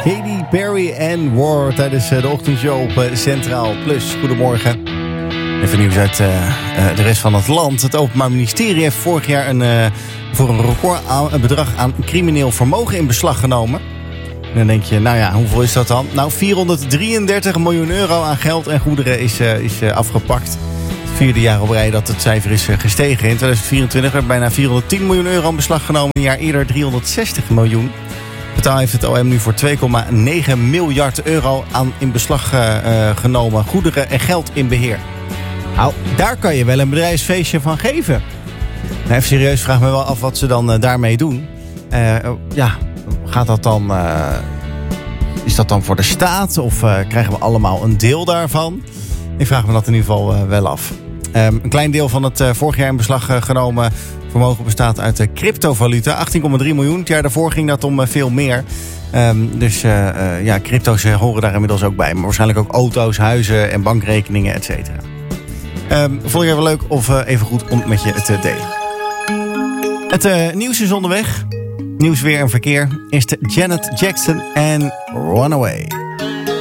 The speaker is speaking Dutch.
Katy Perry en War tijdens de ochtendshow op Centraal Plus. Goedemorgen. Even nieuws uit de rest van het land. Het Openbaar Ministerie heeft vorig jaar voor een recordbedrag aan crimineel vermogen in beslag genomen. En dan denk je, nou ja, hoeveel is dat dan? Nou, 433 miljoen euro aan geld en goederen is afgepakt. Het vierde jaar op rij dat het cijfer is gestegen. In 2024 werd bijna 410 miljoen euro in beslag genomen. Een jaar eerder 360 miljoen. Totaal heeft het OM nu voor 2,9 miljard euro aan in beslag genomen goederen en geld in beheer. Nou, daar kan je wel een bedrijfsfeestje van geven. Nou, even serieus, vraag me wel af wat ze dan daarmee doen. Gaat dat dan... is dat dan voor de staat? Of krijgen we allemaal een deel daarvan? Ik vraag me dat in ieder geval wel af. Een klein deel van het vorig jaar in beslag genomen vermogen bestaat uit cryptovaluta. 18,3 miljoen. Het jaar daarvoor ging dat om veel meer. Crypto's horen daar inmiddels ook bij. Maar waarschijnlijk ook auto's, huizen en bankrekeningen, et cetera. Vond ik even leuk of even goed om met je te delen. Het nieuws is onderweg. Nieuws, weer en verkeer. Eerst Janet Jackson en Runaway.